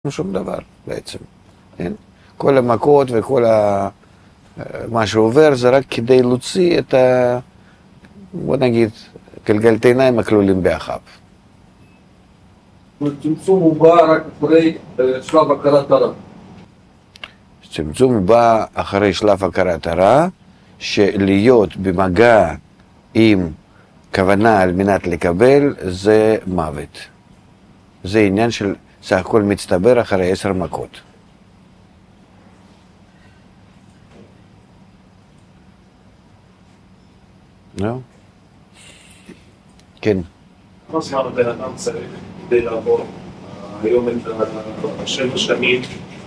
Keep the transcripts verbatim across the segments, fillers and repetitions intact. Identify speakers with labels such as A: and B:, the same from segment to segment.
A: שום דבר בעצם, כן? כל המכות וכל ה... מה שעובר זה רק כדי להוציא את ה... בוא נגיד, גלגלתיים הכלולים באחיו.
B: צמצום הוא בא רק אחרי שלב הכרת הרע.
A: צמצום בא אחרי שלב הכרת הרע, שלהיות במגע עם כוונה על מנת לקבל זה מוות. זה עניין של סך הכל מצטבר אחרי עשר מכות. לא? כן.
C: כמה זמן הבן אדם צריך כדי לעבור היום את השבע שנים?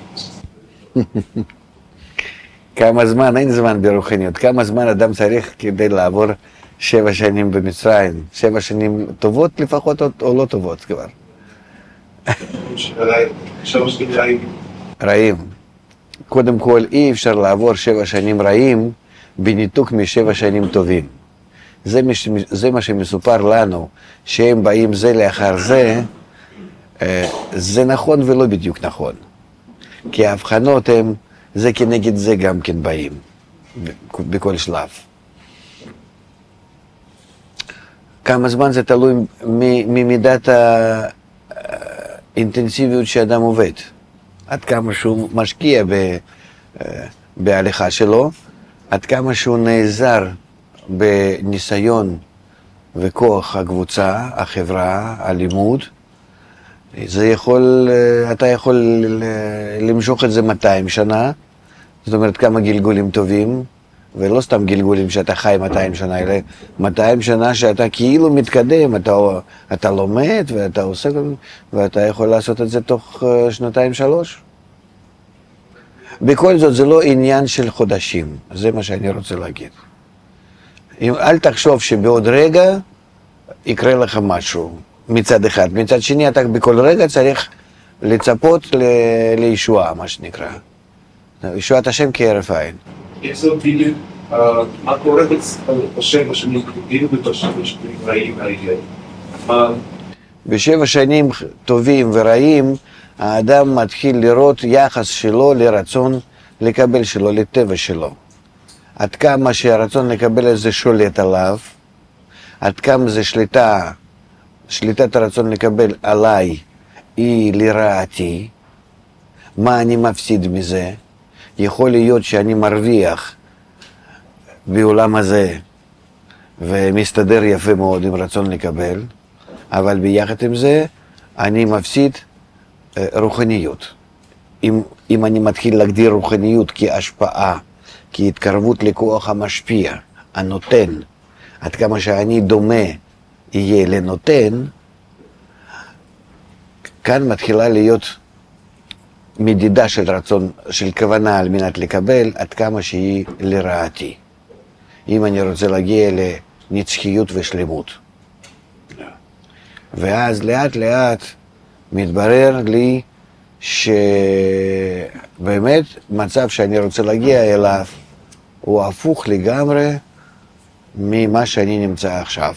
A: כמה זמן? אין זמן ברוחניות. כמה זמן אדם צריך כדי לעבור שבע שנים במצרים? שבע שנים טובות לפחות או לא טובות כבר?
C: שבע שנים רעים.
A: רעים. קודם כל אי אפשר לעבור שבע שנים רעים בניתוק משבע שנים טובים. זה, מש, זה מה שמסופר לנו, שהם באים זה לאחר זה, זה נכון ולא בדיוק נכון. כי ההבחנות הם, זה כנגד זה גם כן באים, בכל שלב. כמה זמן זה תלוי ממידת האינטנסיביות שאדם עובד. עד כמה שהוא משקיע ב, בהליכה שלו, עד כמה שהוא נעזר בניסיון וכוח הקבוצה, החברה, הלימוד, זה יכול, אתה יכול למשוך את זה מאתיים שנה, זאת אומרת כמה גלגולים טובים, ולא סתם גלגולים שאתה חי מאתיים שנה, אלא מאתיים שנה שאתה כאילו מתקדם, אתה, אתה לומד ואתה עושה, ואתה יכול לעשות את זה תוך שנתיים שלוש. בכל זאת זה לא עניין של חודשים, זה מה שאני רוצה להגיד. אל תחשוב שבעוד רגע יקרה לך משהו מצד אחד. מצד שני, אתה בכל רגע צריך לצפות ל- לישועה, מה שנקרא. ישועת השם כהרף עין.
C: איך זה בדיוק, מה קורה בשבע שנים טובים ובשבע שנים רעים האלה?
A: בשבע שנים טובים ורעים, האדם מתחיל לראות יחס שלו לרצון לקבל שלו, לטבע שלו. עד כמה שהרצון לקבל את זה שולט עליו, עד כמה זה שליטה, שליטת הרצון לקבל עליי היא לרעתי, מה אני מפסיד מזה? יכול להיות שאני מרוויח בעולם הזה ומסתדר יפה מאוד עם רצון לקבל, אבל ביחד עם זה אני מפסיד רוחניות. אם, אם אני מתחיל להגדיר רוחניות כהשפעה, כהתקרבות לכוח המשפיע, הנותן, עד כמה שאני דומה יהיה לנותן, כאן מתחילה להיות מדידה של רצון, של כוונה על מנת לקבל, עד כמה שהיא לרעתי. אם אני רוצה להגיע לנצחיות ושלמות. ואז לאט לאט מתברר לי שבאמת מצב שאני רוצה להגיע אליו הוא הפוך לגמרי ממה שאני נמצא עכשיו.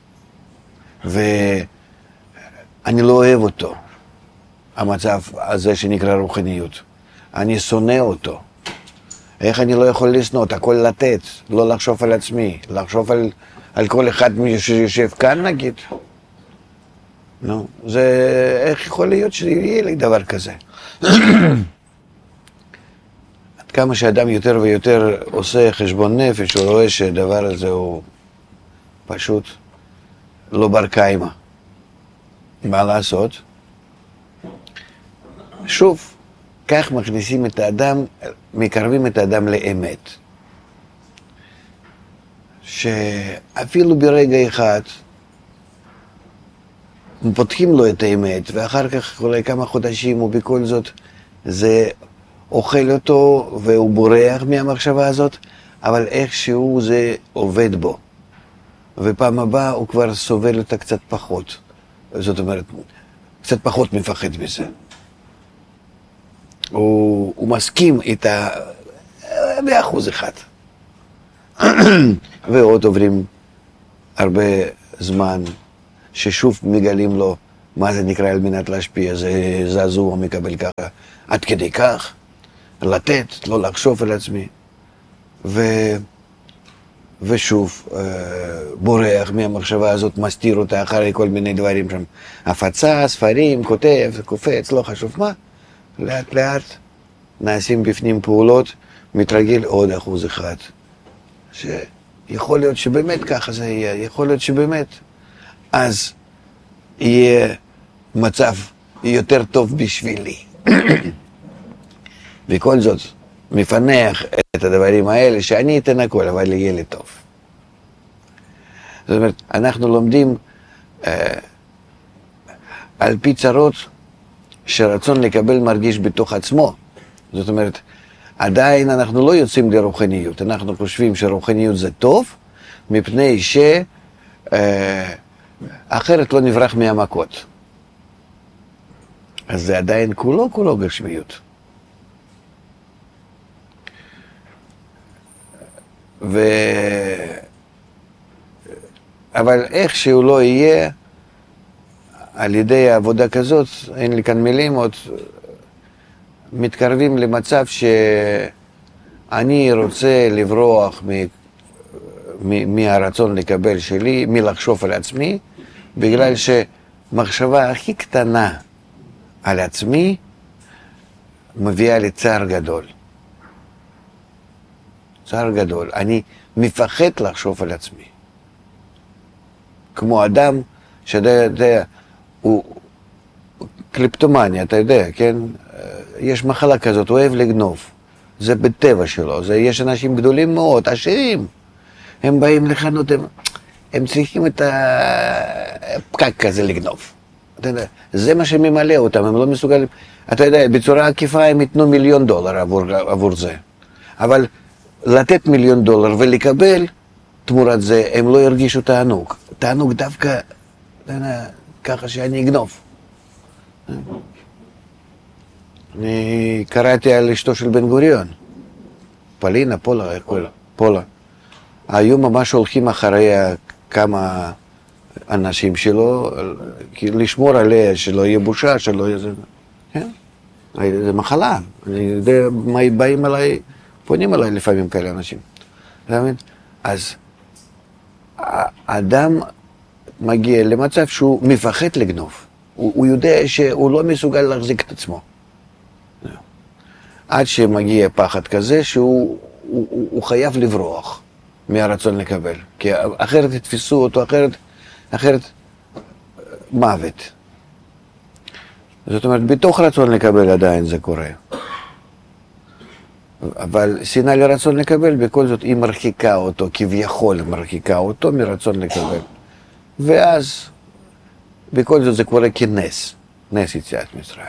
A: ואני לא אוהב אותו, המצב הזה שנקרא רוחניות. אני שונא אותו. איך אני לא יכול לשנות? הכל לתת, לא לחשוב על עצמי, לחשוב על, על כל אחד שיושב כאן נגיד. נו, זה, איך יכול להיות שיהיה לי דבר כזה? עד כמה שאדם יותר ויותר עושה חשבון נפש, הוא רואה שהדבר הזה הוא פשוט לא בר קיימא. מה לעשות? שוב, כך מכניסים את האדם, מקרבים את האדם לאמת. שאפילו ברגע אחד, פותחים לו את האמת, ואחר כך אולי כמה חודשים, ובכל זאת זה אוכל אותו, והוא בורח מהמחשבה הזאת, אבל איכשהו זה עובד בו. ופעם הבאה הוא כבר סובל אותה קצת פחות. זאת אומרת, קצת פחות מפחד מזה. הוא, הוא מסכים איתה באחוז אחד. ועוד עוברים הרבה זמן, ששוב מגלים לו מה זה נקרא על מנת להשפיע? זה זעזוע מקבל ככה, עד כדי כך, לתת, לא לחשוב על עצמי. ו... ושוב, בורח מהמחשבה הזאת, מסתיר אותה אחרי כל מיני דברים שם. הפצה, ספרים, כותב, קופץ, לא חשוב מה. לאט לאט נעשים בפנים פעולות, מתרגל עוד אחוז אחד. שיכול להיות שבאמת ככה זה יהיה, יכול להיות שבאמת. אז יהיה מצב יותר טוב בשבילי. וכל זאת, מפנח את הדברים האלה, שאני אתן הכל, אבל יהיה לי טוב. זאת אומרת, אנחנו לומדים אה, על פי צרות שרצון לקבל מרגיש בתוך עצמו. זאת אומרת, עדיין אנחנו לא יוצאים לרוחניות, אנחנו חושבים שרוחניות זה טוב, מפני ש... אה, אחרת לא נברח מהמכות. אז זה עדיין כולו כולו גשמיות. ו... אבל איך שהוא לא יהיה, על ידי העבודה כזאת, אין לי כאן מילים, עוד מתקרבים למצב שאני רוצה לברוח מ... מ... מהרצון לקבל שלי, מלחשוב על עצמי, בגלל שמחשבה הכי קטנה על עצמי מביאה לצער גדול. צער גדול. אני מפחד לחשוב על עצמי. כמו אדם שאתה יודע, הוא קליפטומניה, אתה יודע, כן? יש מחלה כזאת, הוא אוהב לגנוב. זה בטבע שלו. זה, יש אנשים גדולים מאוד, עשירים. הם באים לחנות, הם, הם צריכים את הפקק כזה לגנוב. אתה יודע, זה מה שממלא אותם, הם לא מסוגלים. אתה יודע, בצורה עקיפה הם ייתנו מיליון דולר עבור, עבור זה. אבל לתת מיליון דולר ולקבל תמורת זה, הם לא ירגישו תענוג. תענוג דווקא, אתה יודע, ככה שאני אגנוב. אני קראתי על אשתו של בן גוריון. פלינה, פולה, איך קוראים לה? פולה. היו ממש הולכים אחרי כמה אנשים שלו, לשמור עליה, שלא יהיה בושה, שלא יהיה זה. כן? זה מחלה. אני יודע מה באים אליי, פונים אליי לפעמים כאלה אנשים. אתה מבין? אז האדם מגיע למצב שהוא מפחד לגנוב. הוא, הוא יודע שהוא לא מסוגל להחזיק את עצמו. עד שמגיע פחד כזה שהוא הוא, הוא, הוא חייב לברוח מהרצון לקבל. כי אחרת יתפסו אותו, אחרת, אחרת מוות. זאת אומרת, בתוך רצון לקבל עדיין זה קורה. אבל שנאה לרצון לקבל, בכל זאת היא מרחיקה אותו, כביכול מרחיקה אותו מרצון לקבל. ואז, בכל זאת זה קורה כנס, נס יציאת מצרים.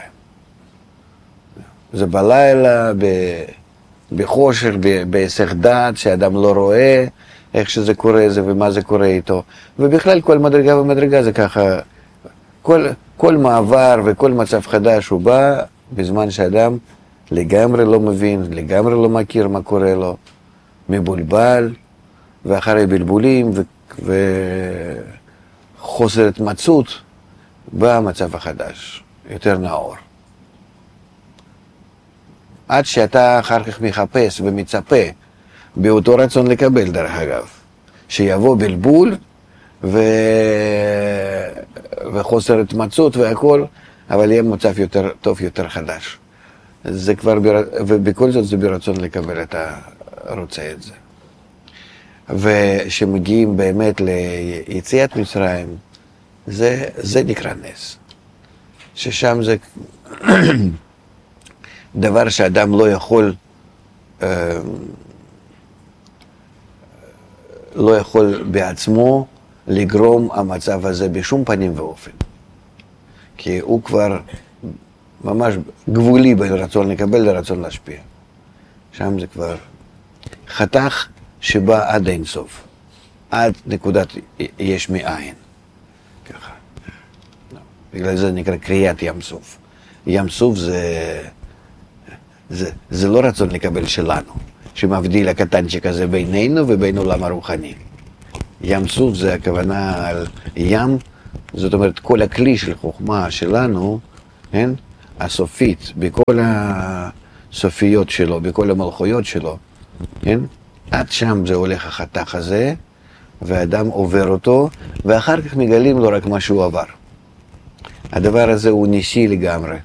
A: זה בלילה, בחושך, בהיסח דעת, שאדם לא רואה איך שזה קורה זה ומה זה קורה איתו. ובכלל כל מדרגה ומדרגה זה ככה, כל, כל מעבר וכל מצב חדש הוא בא בזמן שאדם לגמרי לא מבין, לגמרי לא מכיר מה קורה לו, מבולבל, ואחרי בלבולים ו... וחוסר התמצאות, בא המצב החדש, יותר נאור. עד שאתה אחר כך מחפש ומצפה, באותו רצון לקבל דרך אגב, שיבוא בלבול ו... וחוסר התמצאות והכל, אבל יהיה מצב יותר טוב, יותר חדש. זה כבר, בר... ובכל זאת זה ברצון לקבל את הרוצה את זה. ושמגיעים באמת ליציאת מצרים, זה, זה נקרא נס. ששם זה דבר שאדם לא יכול, לא יכול בעצמו לגרום המצב הזה בשום פנים ואופן. כי הוא כבר ממש גבולי בין רצון לקבל לרצון להשפיע. שם זה כבר חתך שבא עד אין סוף. עד נקודת יש מאין. ככה. בגלל זה נקרא קריאת ים סוף. ים סוף זה, זה, זה לא רצון לקבל שלנו, שמבדיל הקטנצ'יק הזה בינינו ובין עולם הרוחני. ים סוף זה הכוונה על ים זאת אומרת, כל הכלי של חוכמה שלנו, כן? הסופית, בכל הסופיות שלו, בכל המלכויות שלו, כן? עד שם זה הולך החתך הזה, והאדם עובר אותו, ואחר כך מגלים לו רק מה שהוא עבר. הדבר הזה הוא ניסי לגמרי.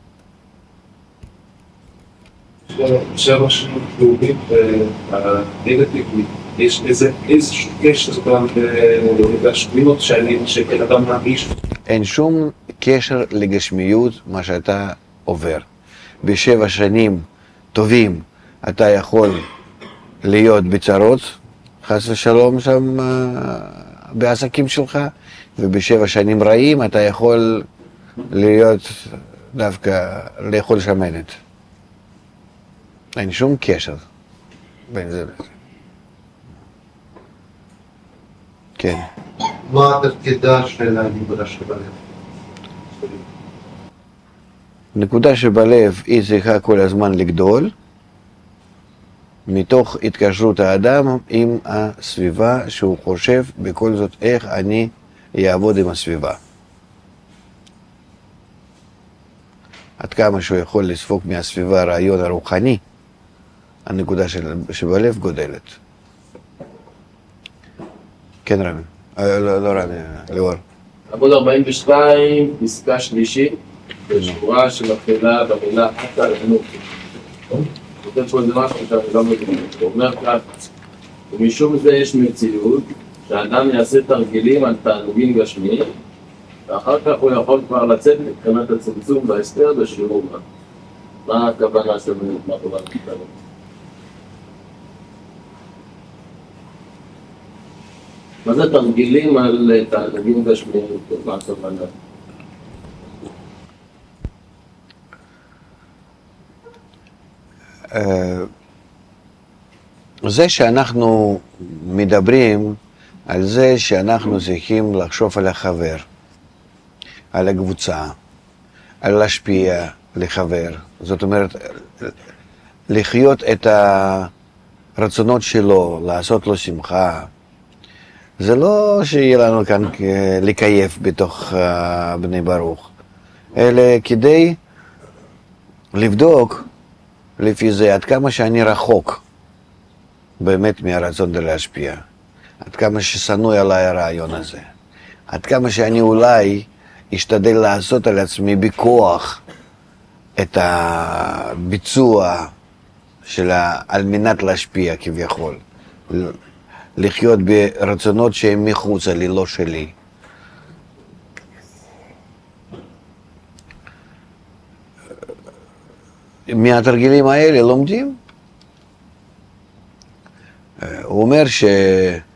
C: שבע שנות חיובית ונגטיבית, יש איזשהו קשר גם לגשמיות שבן אדם מרגיש?
A: אין שום קשר לגשמיות מה שאתה עובר. בשבע שנים טובים אתה יכול להיות בצרות, חס ושלום שם בעסקים שלך, ובשבע שנים רעים אתה יכול להיות דווקא לאכול שמנת. אין שום קשר בין זה לזה. כן.
D: מה תפקידה של הנקודה שבלב?
A: נקודה שבלב היא צריכה כל הזמן לגדול, מתוך התקשרות האדם עם הסביבה שהוא חושב בכל זאת איך אני אעבוד עם הסביבה. עד כמה שהוא יכול לספוג מהסביבה הרעיון הרוחני, הנקודה שבלב גודלת. כן רמי, לא, לא רמי, ליאור.
E: עמוד ארבעים ושתיים, פסקה שלישית, בשורה שמתחילה במילה חטא לחינוך. כותב פה איזה משהו שאני לא מבין, הוא אומר כך, ומשום זה יש מציאות שהאדם יעשה תרגילים על תענוגים גשמיים, ואחר כך הוא יכול כבר לצאת מבחינת הצמצום וההסתר בשיעור מה. מה הכוונה של מה הכוונה שלנו? מה זה תרגילים על תענוגים גשמיים? מה הכוונה?
A: זה שאנחנו מדברים על זה שאנחנו צריכים לחשוב על החבר, על הקבוצה, על להשפיע לחבר, זאת אומרת לחיות את הרצונות שלו, לעשות לו שמחה. זה לא שיהיה לנו כאן לקייף בתוך בני ברוך, אלא כדי לבדוק לפי זה עד כמה שאני רחוק באמת מהרצון להשפיע, עד כמה ששנוא עליי הרעיון הזה, עד כמה שאני אולי אשתדל לעשות על עצמי בכוח את הביצוע שלה על מנת להשפיע כביכול, לחיות ברצונות שהם מחוצה לי, לא שלי. מהתרגילים האלה לומדים. הוא אומר ש...